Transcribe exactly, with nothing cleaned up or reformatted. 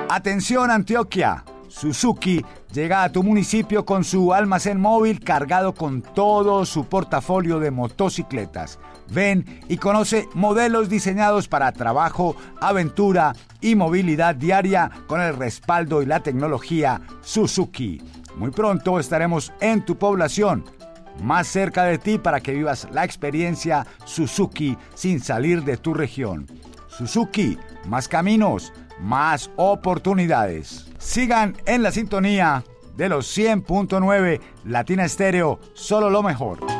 Atención Antioquia, Suzuki llega a tu municipio con su almacén móvil cargado con todo su portafolio de motocicletas. Ven y conoce modelos diseñados para trabajo, aventura y movilidad diaria con el respaldo y la tecnología Suzuki. Muy pronto estaremos en tu población, más cerca de ti para que vivas la experiencia Suzuki sin salir de tu región. Suzuki, más caminos, más oportunidades. Sigan en la sintonía de los cien punto nueve Latina Estéreo, solo lo mejor.